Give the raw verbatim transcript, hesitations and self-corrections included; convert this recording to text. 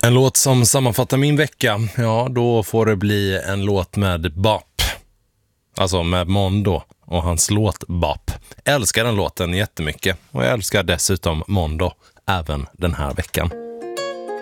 En låt som sammanfattar min vecka, ja då får det bli en låt med Bop. Alltså med Mondo och hans låt Bop. Älskar den låten jättemycket och jag älskar dessutom Mondo även den här veckan.